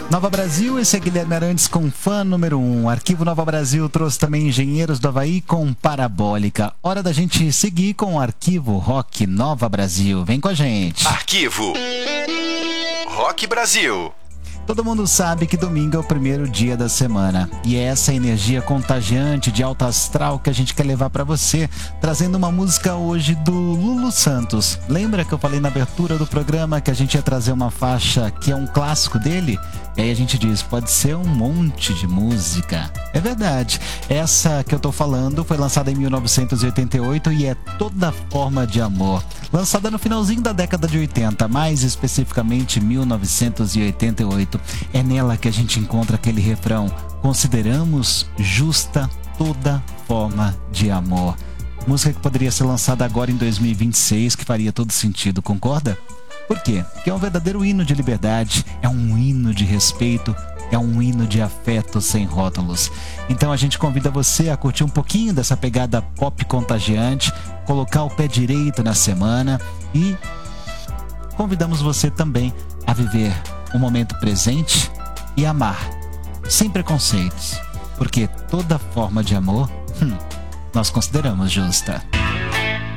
Nova Brasil, esse é Guilherme Arantes com Fã número 1. Arquivo Nova Brasil trouxe também Engenheiros do Havaí com Parabólica. Hora da gente seguir com o Arquivo Rock Nova Brasil. Vem com a gente. Arquivo Rock Brasil. Todo mundo sabe que domingo é o primeiro dia da semana e é essa energia contagiante de alto astral que a gente quer levar pra você, trazendo uma música hoje do Lulu Santos. Lembra que eu falei na abertura do programa que a gente ia trazer uma faixa que é um clássico dele? E aí a gente diz, pode ser um monte de música. É verdade, essa que eu tô falando foi lançada em 1988 e é Toda Forma de Amor. Lançada no finalzinho da década de 80, mais especificamente 1988. É nela que a gente encontra aquele refrão: consideramos justa toda forma de amor. Música que poderia ser lançada agora em 2026, que faria todo sentido, concorda? Por quê? Porque é um verdadeiro hino de liberdade, é um hino de respeito, é um hino de afeto sem rótulos. Então a gente convida você a curtir um pouquinho dessa pegada pop contagiante, colocar o pé direito na semana e convidamos você também a viver o momento presente e amar, sem preconceitos, porque toda forma de amor, nós consideramos justa.